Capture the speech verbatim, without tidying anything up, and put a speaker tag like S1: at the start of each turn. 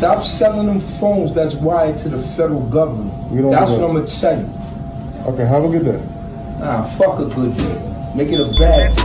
S1: Stop selling them phones that's wired to the federal government.
S2: We don't
S1: That's
S2: do
S1: what
S2: that.
S1: I'm gonna tell you.
S2: Okay, have a good day.
S1: Nah, fuck a good day. Make it a bad day.